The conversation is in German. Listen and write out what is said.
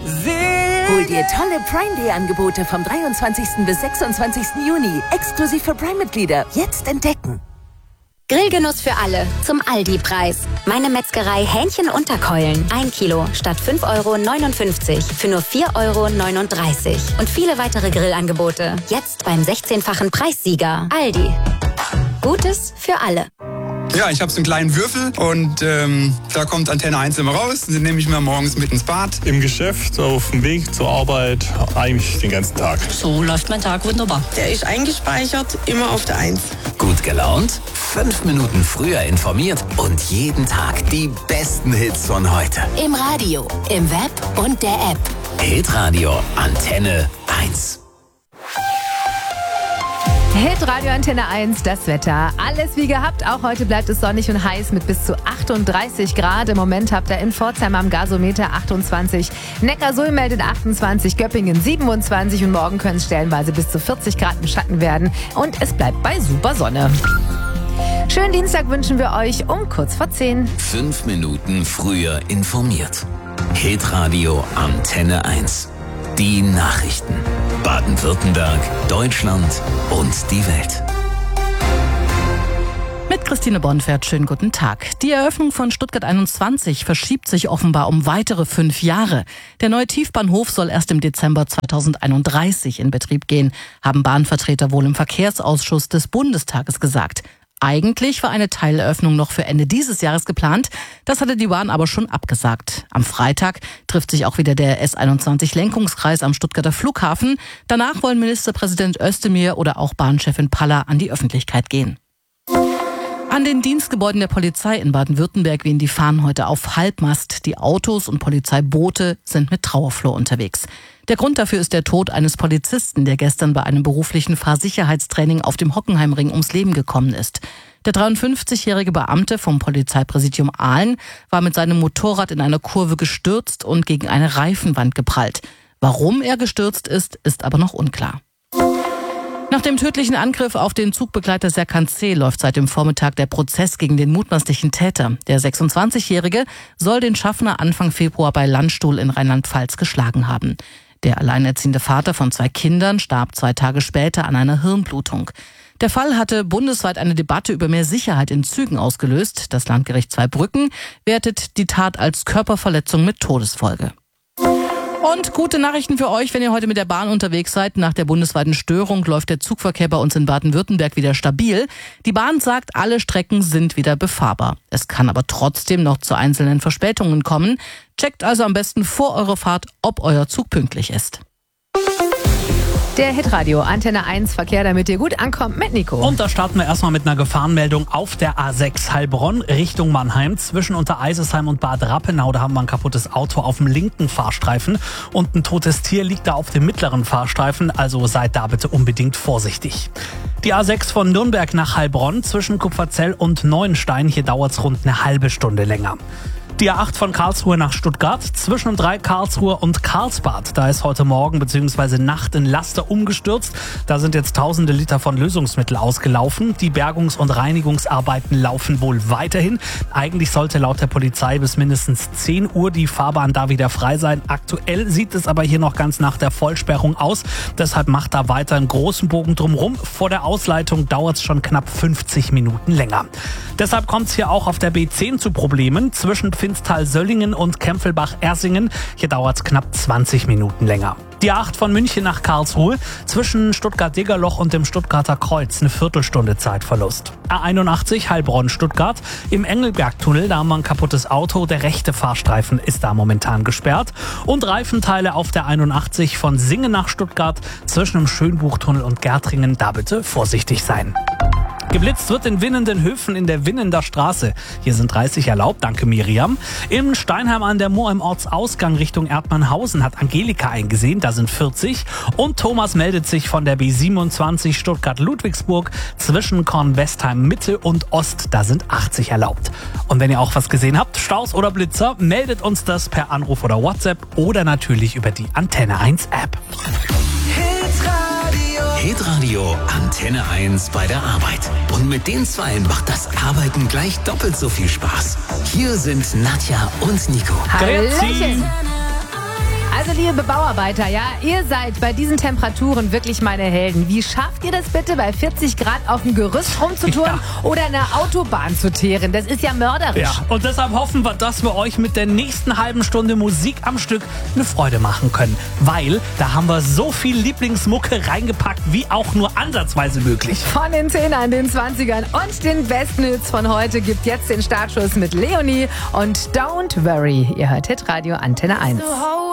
Hol dir tolle Prime Day Angebote vom 23. bis 26. Juni. Exklusiv für Prime-Mitglieder. Jetzt entdecken. Grillgenuss für alle zum Aldi-Preis. Meine Metzgerei Hähnchen-Unterkeulen. 1 Kilo statt 5,59 € für nur 4,39 €. Und viele weitere Grillangebote. Jetzt beim 16-fachen Preissieger. Aldi. Gutes für alle. Ja, ich habe so einen kleinen Würfel und da kommt Antenne 1 immer raus. Den nehme ich mir morgens mit ins Bad. Im Geschäft, auf dem Weg zur Arbeit, eigentlich den ganzen Tag. So läuft mein Tag wunderbar. Der ist eingespeichert, immer auf der 1. Gut gelaunt, 5 Minuten früher informiert und jeden Tag die besten Hits von heute. Im Radio, im Web und der App. Hitradio Antenne 1. Hitradio Antenne 1, das Wetter. Alles wie gehabt. Auch heute bleibt es sonnig und heiß mit bis zu 38 Grad. Im Moment habt ihr in Pforzheim am Gasometer 28. Neckarsulm meldet 28, Göppingen 27 und morgen können es stellenweise bis zu 40 Grad im Schatten werden. Und es bleibt bei super Sonne. Schönen Dienstag wünschen wir euch um kurz vor 10. 5 Minuten früher informiert. Hitradio Antenne 1. Die Nachrichten. Baden-Württemberg, Deutschland und die Welt. Mit Christine Bonfert, schönen guten Tag. Die Eröffnung von Stuttgart 21 verschiebt sich offenbar um weitere 5 Jahre. Der neue Tiefbahnhof soll erst im Dezember 2031 in Betrieb gehen, haben Bahnvertreter wohl im Verkehrsausschuss des Bundestages gesagt. Eigentlich war eine Teileröffnung noch für Ende dieses Jahres geplant. Das hatte die Bahn aber schon abgesagt. Am Freitag trifft sich auch wieder der S21-Lenkungskreis am Stuttgarter Flughafen. Danach wollen Ministerpräsident Özdemir oder auch Bahnchefin Paller an die Öffentlichkeit gehen. An den Dienstgebäuden der Polizei in Baden-Württemberg wehen die Fahnen heute auf Halbmast. Die Autos und Polizeiboote sind mit Trauerflor unterwegs. Der Grund dafür ist der Tod eines Polizisten, der gestern bei einem beruflichen Fahrsicherheitstraining auf dem Hockenheimring ums Leben gekommen ist. Der 53-jährige Beamte vom Polizeipräsidium Aalen war mit seinem Motorrad in einer Kurve gestürzt und gegen eine Reifenwand geprallt. Warum er gestürzt ist, ist aber noch unklar. Nach dem tödlichen Angriff auf den Zugbegleiter Serkan C. läuft seit dem Vormittag der Prozess gegen den mutmaßlichen Täter. Der 26-Jährige soll den Schaffner Anfang Februar bei Landstuhl in Rheinland-Pfalz geschlagen haben. Der alleinerziehende Vater von 2 Kindern starb 2 Tage später an einer Hirnblutung. Der Fall hatte bundesweit eine Debatte über mehr Sicherheit in Zügen ausgelöst. Das Landgericht Zweibrücken wertet die Tat als Körperverletzung mit Todesfolge. Und gute Nachrichten für euch, wenn ihr heute mit der Bahn unterwegs seid. Nach der bundesweiten Störung läuft der Zugverkehr bei uns in Baden-Württemberg wieder stabil. Die Bahn sagt, alle Strecken sind wieder befahrbar. Es kann aber trotzdem noch zu einzelnen Verspätungen kommen. Checkt also am besten vor eurer Fahrt, ob euer Zug pünktlich ist. Der Hitradio Antenne 1 Verkehr, damit ihr gut ankommt mit Nico. Und da starten wir erstmal mit einer Gefahrenmeldung auf der A6 Heilbronn Richtung Mannheim. Zwischen Untereisesheim und Bad Rappenau, da haben wir ein kaputtes Auto auf dem linken Fahrstreifen. Und ein totes Tier liegt da auf dem mittleren Fahrstreifen. Also seid da bitte unbedingt vorsichtig. Die A6 von Nürnberg nach Heilbronn zwischen Kupferzell und Neuenstein. Hier dauert es rund eine halbe Stunde länger. Die A8 von Karlsruhe nach Stuttgart, zwischen dem 3 Karlsruhe und Karlsbad. Da ist heute Morgen bzw. Nacht ein Laster umgestürzt. Da sind jetzt tausende Liter von Lösungsmittel ausgelaufen. Die Bergungs- und Reinigungsarbeiten laufen wohl weiterhin. Eigentlich sollte laut der Polizei bis mindestens 10 Uhr die Fahrbahn da wieder frei sein. Aktuell sieht es aber hier noch ganz nach der Vollsperrung aus. Deshalb macht da weiter einen großen Bogen drumherum. Vor der Ausleitung dauert es schon knapp 50 Minuten länger. Deshalb kommt es hier auch auf der B10 zu Problemen zwischen Pfinstal-Söllingen und Kempfelbach-Ersingen. Hier dauert es knapp 20 Minuten länger. Die A8 von München nach Karlsruhe zwischen Stuttgart-Degerloch und dem Stuttgarter Kreuz eine Viertelstunde Zeitverlust. A81 Heilbronn-Stuttgart im Engelbergtunnel, da haben wir ein kaputtes Auto. Der rechte Fahrstreifen ist da momentan gesperrt. Und Reifenteile auf der 81 von Singen nach Stuttgart zwischen dem Schönbuchtunnel und Gärtringen. Da bitte vorsichtig sein. Geblitzt wird in Winnenden-Höfen in der Winnender Straße. Hier sind 30 erlaubt, danke Miriam. Im Steinheim an der Moor im Ortsausgang Richtung Erdmannhausen hat Angelika eingesehen, da sind 40. Und Thomas meldet sich von der B27 Stuttgart-Ludwigsburg zwischen Kornwestheim Mitte und Ost, da sind 80 erlaubt. Und wenn ihr auch was gesehen habt, Staus oder Blitzer, meldet uns das per Anruf oder WhatsApp oder natürlich über die Antenne 1 App. Hitradio Antenne 1 bei der Arbeit. Und mit den Zweien macht das Arbeiten gleich doppelt so viel Spaß. Hier sind Nadja und Nico. Hallöchen. Also liebe Bauarbeiter, ja, ihr seid bei diesen Temperaturen wirklich meine Helden. Wie schafft ihr das bitte, bei 40 Grad auf dem Gerüst rumzutouren oder eine Autobahn zu teeren? Das ist ja mörderisch. Ja, und deshalb hoffen wir, dass wir euch mit der nächsten halben Stunde Musik am Stück eine Freude machen können. Weil da haben wir so viel Lieblingsmucke reingepackt, wie auch nur ansatzweise möglich. Von den 10ern, den 20ern und den besten Hits von heute gibt jetzt den Startschuss mit Leonie und Don't Worry. Ihr hört Hitradio Antenne 1.